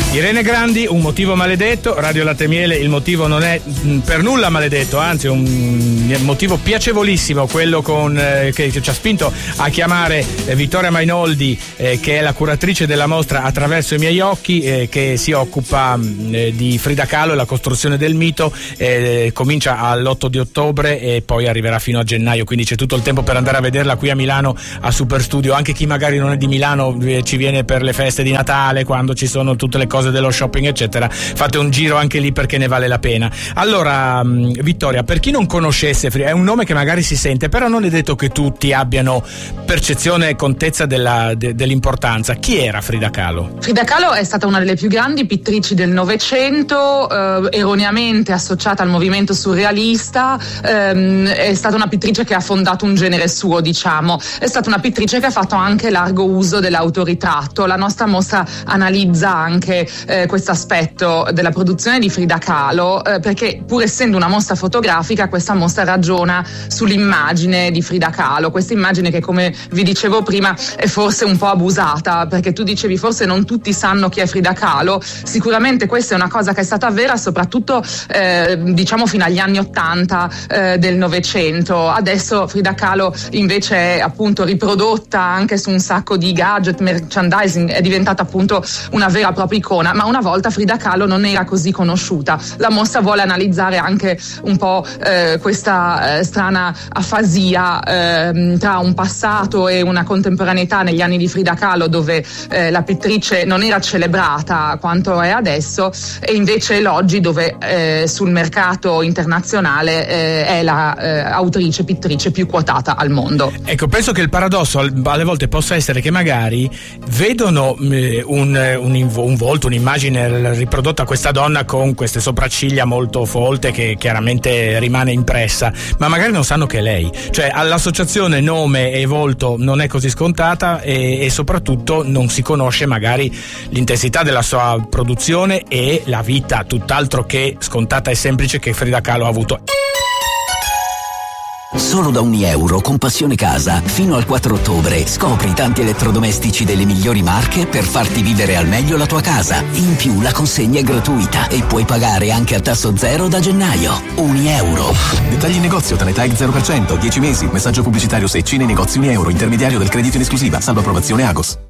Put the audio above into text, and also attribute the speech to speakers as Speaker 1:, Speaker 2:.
Speaker 1: Irene Grandi, Un motivo maledetto. Radio Latte Miele, il motivo non è per nulla maledetto, anzi è un motivo piacevolissimo, quello che ci ha spinto a chiamare Vittoria Mainoldi, che è la curatrice della mostra Attraverso i miei occhi, che si occupa di Frida Kahlo e la costruzione del mito. Comincia all'8 di ottobre e poi arriverà fino a gennaio, quindi c'è tutto il tempo per andare a vederla qui a Milano a Superstudio. Anche chi magari non è di Milano ci viene per le feste di Natale, quando ci sono tutte le cose dello shopping eccetera, fate un giro anche lì perché ne vale la pena. Allora Vittoria, per chi non conoscesse Frida, è un nome che magari si sente, però non è detto che tutti abbiano percezione e contezza dell'importanza. Chi era Frida Kahlo?
Speaker 2: Frida Kahlo è stata una delle più grandi pittrici del Novecento, erroneamente associata al movimento surrealista. È stata una pittrice che ha fondato un genere suo, diciamo. È stata una pittrice che ha fatto anche largo uso dell'autoritratto. La nostra mostra analizza anche questo aspetto della produzione di Frida Kahlo, perché pur essendo una mostra fotografica, questa mostra ragiona sull'immagine di Frida Kahlo, questa immagine che, come vi dicevo prima, è forse un po' abusata, perché tu dicevi forse non tutti sanno chi è Frida Kahlo. Sicuramente questa è una cosa che è stata vera soprattutto diciamo fino agli anni 80 del Novecento. Adesso Frida Kahlo invece è appunto riprodotta anche su un sacco di gadget, merchandising, è diventata appunto una vera e propria icona, ma una volta Frida Kahlo non era così conosciuta. La mostra vuole analizzare anche un po' questa strana afasia tra un passato e una contemporaneità negli anni di Frida Kahlo, dove la pittrice non era celebrata quanto è adesso, e invece l'oggi, dove sul mercato internazionale è la autrice pittrice più quotata al mondo.
Speaker 1: Ecco, penso che il paradosso alle volte possa essere che magari vedono un volto, un'immagine riprodotta, questa donna con queste sopracciglia molto folte che chiaramente rimane impressa, ma magari non sanno che è lei. Cioè l'associazione nome e volto non è così scontata, e soprattutto non si conosce magari l'intensità della sua produzione e la vita tutt'altro che scontata e semplice che Frida Kahlo ha avuto.
Speaker 3: Solo da €1 con Passione Casa fino al 4 ottobre scopri tanti elettrodomestici delle migliori marche per farti vivere al meglio la tua casa. In più la consegna è gratuita e puoi pagare anche a tasso zero da gennaio. €1.
Speaker 4: Dettagli in negozio, Tanetag 0%, 10 mesi, messaggio pubblicitario se nei negozi €1, intermediario del credito in esclusiva, salvo approvazione Agos.